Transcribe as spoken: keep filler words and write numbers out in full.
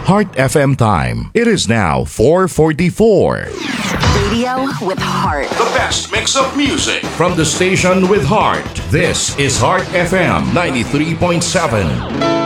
Heart F M time. It is now four forty-four. Radio with heart. The best mix of music from the station with heart. This is Heart F M ninety-three point seven.